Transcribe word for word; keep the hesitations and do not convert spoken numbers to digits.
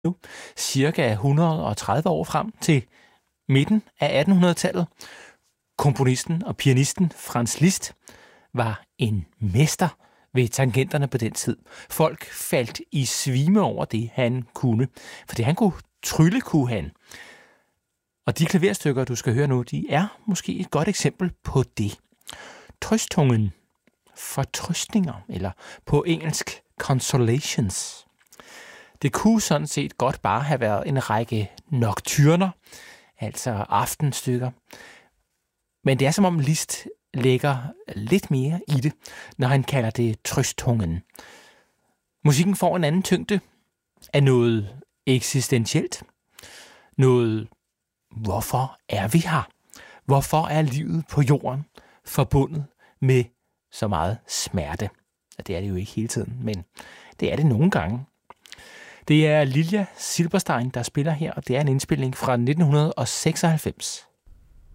nu, cirka et hundrede og tredive år frem til midten af attenhundredetallet. Komponisten og pianisten Franz Liszt var en mester ved tangenterne på den tid. Folk faldt i svime over det, han kunne. For det han kunne trylle, kunne han. Og de klaverstykker, du skal høre nu, de er måske et godt eksempel på det. Trøstungen, fortrøstninger, eller på engelsk consolations. Det kunne sådan set godt bare have været en række nocturner, altså aftenstykker. Men det er som om Liszt lægger lidt mere i det, når han kalder det trøstungen. Musikken får en anden tyngde af noget eksistentielt. Noget, hvorfor er vi her? Hvorfor er livet på jorden forbundet med så meget smerte? Og det er det jo ikke hele tiden, men det er det nogle gange. Det er Lilja Silberstein, der spiller her, og det er en indspilning fra nitten seksoghalvfems.